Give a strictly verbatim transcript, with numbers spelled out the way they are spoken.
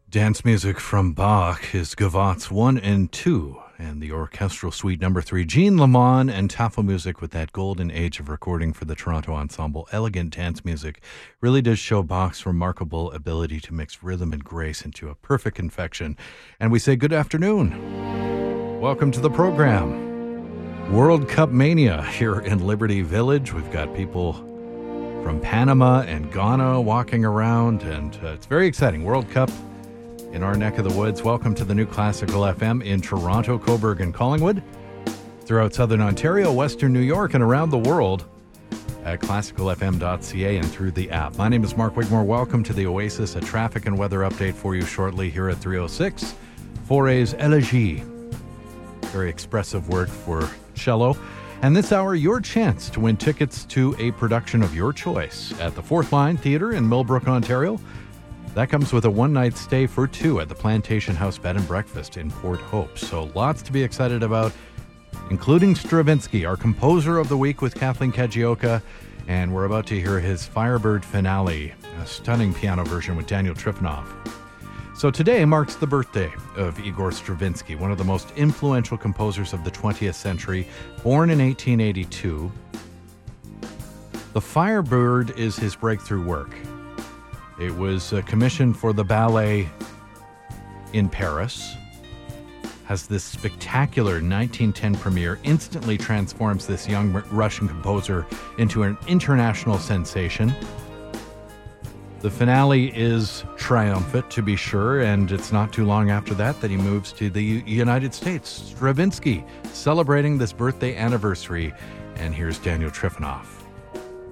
Dance music from Bach, his Gavottes one and two, and the orchestral suite number three, Jean Lamont, and Tafel music with that golden age of recording for the Toronto Ensemble. Elegant dance music really does show Bach's remarkable ability to mix rhythm and grace into a perfect confection. And we say good afternoon. Welcome to the program. World Cup Mania here in Liberty Village. We've got people from Panama and Ghana walking around, and uh, it's very exciting. World Cup in our neck of the woods. Welcome to the new Classical F M in Toronto, Cobourg, and Collingwood. Throughout Southern Ontario, Western New York, and around the world at classical f m dot c a and through the app. My name is Mark Wigmore. Welcome to the Oasis, a traffic and weather update for you shortly here at three oh six. Fauré's Elegie. Very expressive word for cello. And this hour, your chance to win tickets to a production of your choice at the Fourth Line Theatre in Millbrook, Ontario. That comes with a one-night stay for two at the Plantation House Bed and Breakfast in Port Hope. So lots to be excited about, including Stravinsky, our composer of the week with Kathleen Kajioka. And we're about to hear his Firebird finale, a stunning piano version with Daniel Trifonov. So today marks the birthday of Igor Stravinsky, one of the most influential composers of the twentieth century, born in eighteen eighty-two. The Firebird is his breakthrough work. It was uh, commissioned for the ballet in Paris, has this spectacular nineteen ten premiere, instantly transforms this young Russian composer into an international sensation. The finale is triumphant, to be sure, and it's not too long after that that he moves to the U- United States. Stravinsky celebrating this birthday anniversary, and here's Daniel Trifonov.